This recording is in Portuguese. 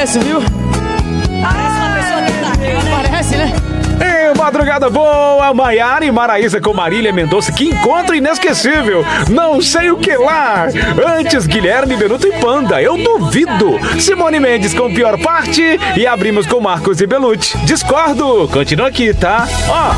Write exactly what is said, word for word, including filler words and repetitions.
Parece, viu? Parece uma pessoa que tá aqui, né? Parece, né? Em Madrugada Boa, Maiara e Maraísa com Marília Mendonça. Que encontro inesquecível. Não sei o que lá. Antes, Guilherme, Benuto e Panda. Eu duvido. Simone Mendes com Pior Parte. E abrimos com Marcos e Belucci. Discordo. Continua aqui, tá? Ó.